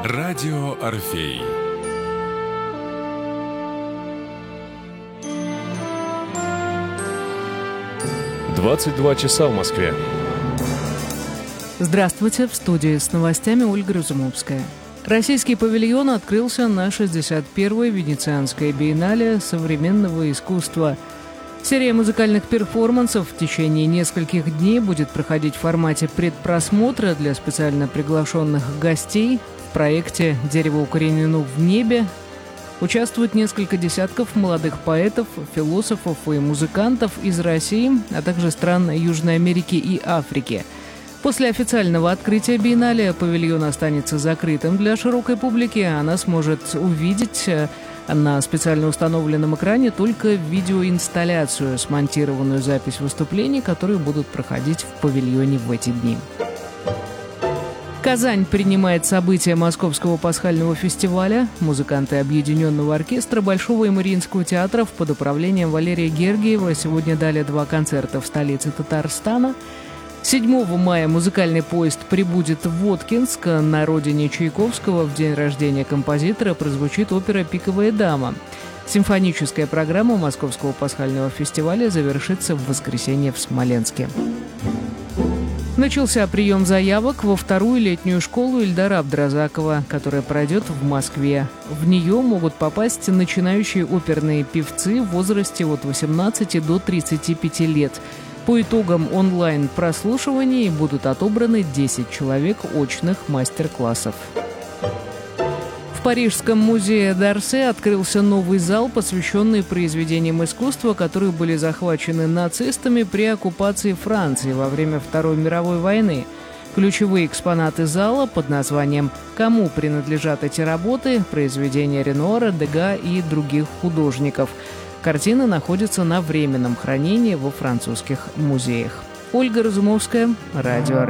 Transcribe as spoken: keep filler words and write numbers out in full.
Радио Орфей. двадцать два часа в Москве. Здравствуйте, в студии с новостями Ольга Разумовская. Российский павильон открылся на шестьдесят первой Венецианской биеннале современного искусства. Серия музыкальных перформансов в течение нескольких дней будет проходить в формате предпросмотра для специально приглашенных гостей. В проекте «Дерево укоренено в небе» участвуют несколько десятков молодых поэтов, философов и музыкантов из России, а также стран Южной Америки и Африки. После официального открытия биеннале павильон останется закрытым для широкой публики. Она сможет увидеть на специально установленном экране только видеоинсталляцию, смонтированную запись выступлений, которые будут проходить в павильоне в эти дни. Казань принимает события Московского пасхального фестиваля. Музыканты Объединенного оркестра Большого и Мариинского театров под управлением Валерия Гергиева сегодня дали два концерта в столице Татарстана. седьмого мая музыкальный поезд прибудет в Воткинск. На родине Чайковского в день рождения композитора прозвучит опера «Пиковая дама». Симфоническая программа Московского пасхального фестиваля завершится в воскресенье в Смоленске. Начался прием заявок во вторую летнюю школу Ильдара Абдразакова, которая пройдет в Москве. В нее могут попасть начинающие оперные певцы в возрасте от восемнадцати до тридцати пяти лет. По итогам онлайн-прослушиваний будут отобраны десять человек очных мастер-классов. В Парижском музее Д'Орсе открылся новый зал, посвященный произведениям искусства, которые были захвачены нацистами при оккупации Франции во время Второй мировой войны. Ключевые экспонаты зала под названием «Кому принадлежат эти работы?» произведения Ренуара, Дега и других художников. Картины находятся на временном хранении во французских музеях. Ольга Разумовская, Радио